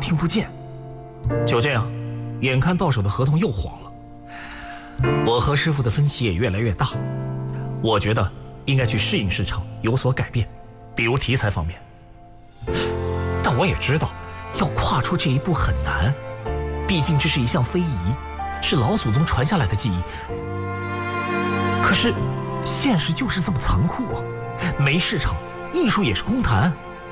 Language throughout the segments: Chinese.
听不见。就这样，眼看到手的合同又黄了，我和师傅的分歧也越来越大。我觉得应该去适应市场，有所改变，比如题材方面。但我也知道，要跨出这一步很难，毕竟这是一项非遗，是老祖宗传下来的技艺。可是，现实就是这么残酷啊！没市场，艺术也是空谈。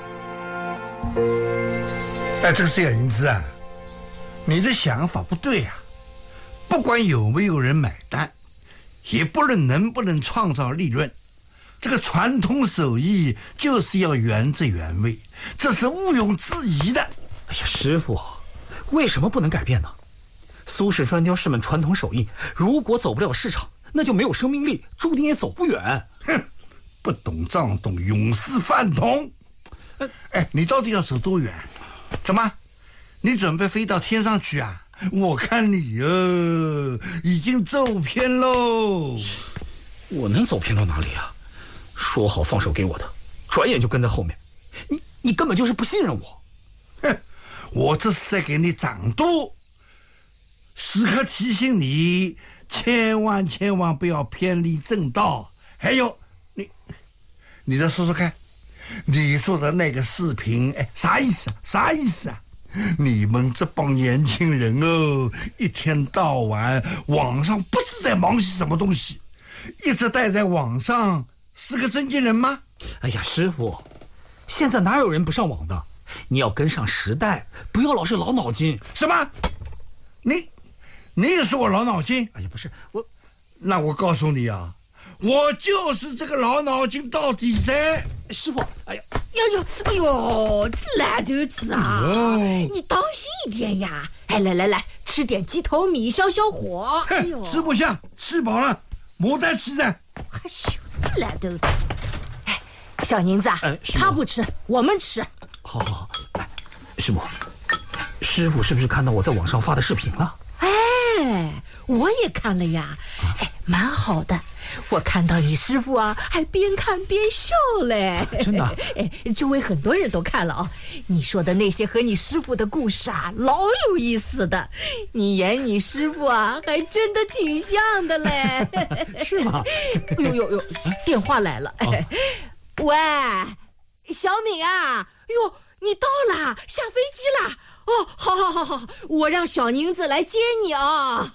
哎，这个小银子啊，你的想法不对啊！不管有没有人买单，也不论能不能创造利润，这个传统手艺就是要原汁原味，这是毋庸置疑的。 哎呀，师傅，为什么不能改变呢？苏式砖雕是门传统手艺，如果走不了市场，那就没有生命力，注定也走不远。 哼，不懂装懂，永世饭桶。哎，你到底要走多远？怎么，你准备飞到天上去啊？我看你已经走偏喽。 我能走偏到哪里啊？说好放手给我的，转眼就跟在后面。你根本就是不信任我。 哼，我这是在给你掌舵，时刻提醒你，千万不要偏离正道。还有，你再说说看，你做的那个视频，哎，啥意思啊？你们这帮年轻人一天到晚网上不知在忙些什么东西，一直待在网上，是个正经人吗？ 哎呀，师傅，现在哪有人不上网的？你要跟上时代，不要老是老脑筋。 什么？你也说我老脑筋？ 哎呀，不是我， 那我告诉你啊，我就是这个老脑筋到底噻。 师傅，哎呀， 哎呦，这烂豆子啊，你当心一点呀！哎，来，吃点鸡头米消消火。哎呦， 吃不下，吃饱了，牡丹吃噻。 还羞这烂豆子！哎，小宁子，他不吃，我们吃。 好，来，师傅是不是看到我在网上发的视频了？ 哎，我也看了呀，哎，蛮好的。我看到你师傅啊，还边看边笑嘞。 真的？ 哎，周围很多人都看了啊。你说的那些和你师傅的故事啊，老有意思的。你演你师傅啊，还真的挺像的嘞。 是吗？ 呦，电话来了。喂，小敏啊，哟，你到了，下飞机了。哦，好，我让小宁子来接你啊。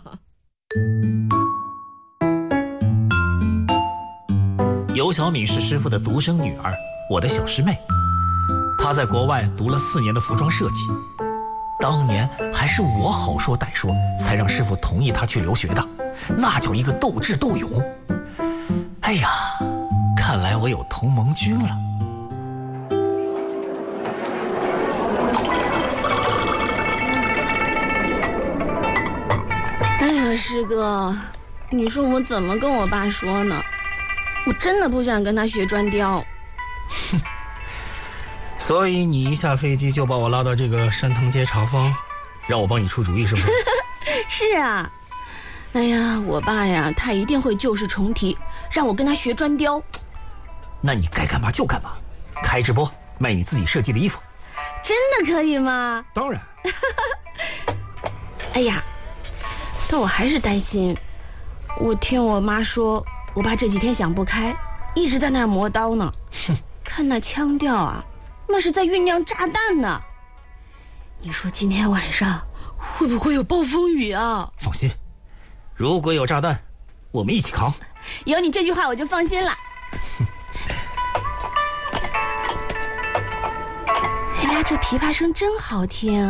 尤小敏是师傅的独生女儿，我的小师妹。她在国外读了4年的服装设计，当年还是我好说歹说才让师傅同意她去留学的，那叫一个斗智斗勇。哎呀，看来我有同盟军了。 哎呀，师哥，你说我怎么跟我爸说呢？我真的不想跟他学砖雕。 哼，所以你一下飞机就把我拉到这个山藤街茶坊，让我帮你出主意是不是？ 是啊。哎呀，我爸呀，他一定会旧事重提，让我跟他学砖雕。 那你该干嘛就干嘛，开直播卖你自己设计的衣服。 真的可以吗？ 当然。 哎呀，但我还是担心。我听我妈说，我爸这几天想不开，一直在那儿磨刀呢。看那腔调啊，那是在酝酿炸弹呢。你说今天晚上会不会有暴风雨啊？ 放心，如果有炸弹，我们一起扛。 有你这句话我就放心了。哎呀，这琵琶声真好听。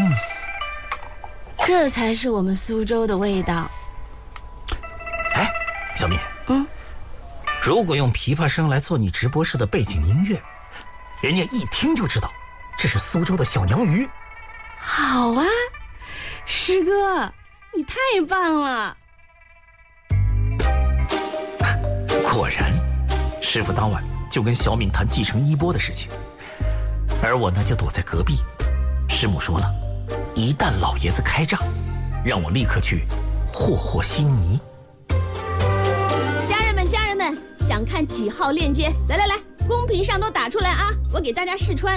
这才是我们苏州的味道。 哎，小敏，如果用琵琶声来做你直播室的背景音乐，人家一听就知道这是苏州的小娘鱼。 好啊，师哥，你太棒了。 果然，师傅当晚就跟小敏谈继承衣钵的事情，而我呢就躲在隔壁。师母说了，一旦老爷子开仗，让我立刻去和稀泥。 家人们，想看几号链接？来，公屏上都打出来啊！我给大家试穿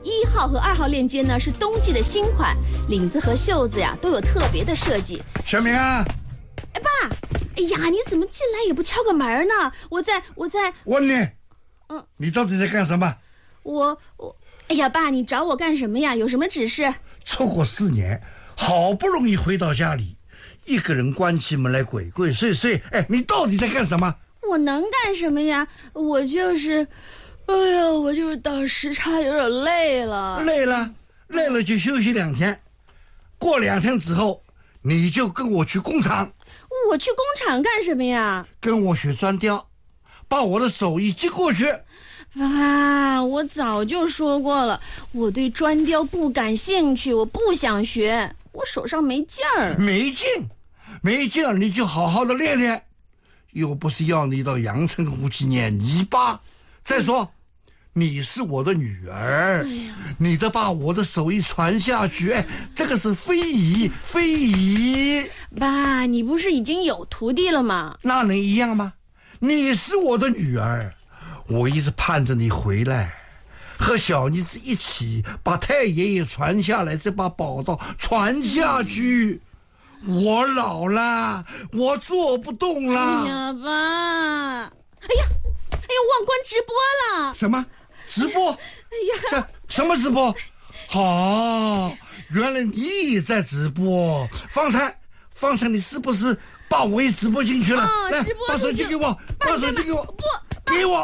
1号和2号链接呢是冬季的新款，领子和袖子呀都有特别的设计。 小明啊， 哎爸，哎呀，你怎么进来也不敲个门呢？我在。 问你，你到底在干什么？ 我，哎呀爸，你找我干什么呀？有什么指示？ 出国4年，好不容易回到家里，一个人关起门来鬼鬼祟祟。哎，你到底在干什么？ 我能干什么呀？我就是，我就是倒时差有点累了。 累了就休息2天，过2天之后，你就跟我去工厂。 我去工厂干什么呀？ 跟我学砖雕，把我的手艺寄过去。 爸，我早就说过了，我对砖雕不感兴趣，我不想学，我手上没劲儿。没劲儿，你就好好的练练，又不是要你到阳澄湖去碾泥巴。再说，你是我的女儿，你得把我的手艺传下去。哎，这个是非遗。爸，你不是已经有徒弟了吗？ 那能一样吗？你是我的女儿，我一直盼着你回来，和小妮子一起把太爷爷传下来这把宝刀传下去。我老了，我做不动了。 哎呀，爸！哎呀，忘关直播了。 什么直播？哎呀，什么直播？好，原来你也在直播。方才你是不是把我也直播进去了？来，把手机给我，把手机给我，给我。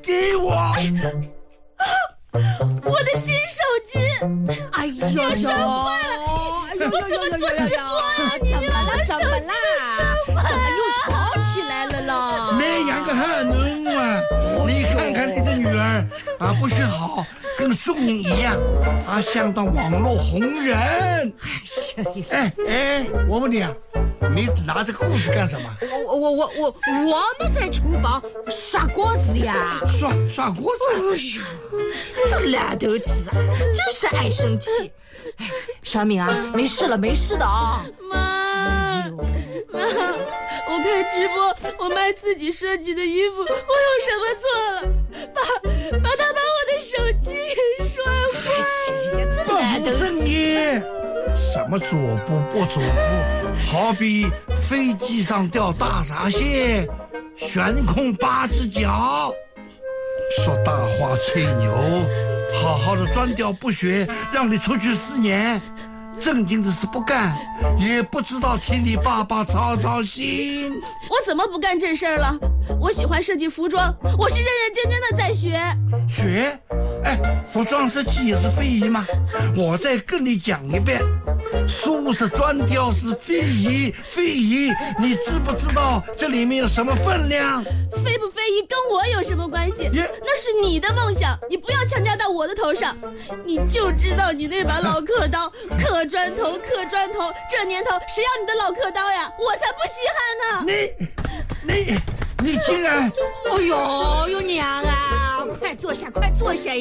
我的新手机！ 哎呦， 摔坏了！我怎么做直播呀？你怎么啦？怎么又吵起来了啦？ 那样个还能啊？你看看你的女儿啊，不学好，跟宋宁一样啊，想当网络红人。哎，我问你啊，你拿着裤子干什么？ 我们在厨房刷锅子呀。 刷锅子？ 这烂头子啊，就是爱生气。小敏啊，没事的啊。 妈，我开直播，我卖自己设计的衣服，我有什么错了？爸，他把我的手机给摔坏了。 这烂头子。 不务正业，什么左部不左部，好比飞机上钓大闸蟹，悬空8只脚。说大话吹牛，好好的专雕不学，让你出去4年，正经的事不干，也不知道替你爸爸操心。 我怎么不干这事儿了？我喜欢设计服装，我是认认真真的在学。 学？哎，服装设计也是非遗吗？我再跟你讲一遍，书是专雕是非遗，你知不知道这里面有什么分量？ 非不非遗跟我有什么关系？那是你的梦想，你不要强加到我的头上。你就知道你那把老刻刀，刻砖头，这年头谁要你的老刻刀呀？我才不稀罕呢！你竟然！ 哎呦娘啊！快坐下呀！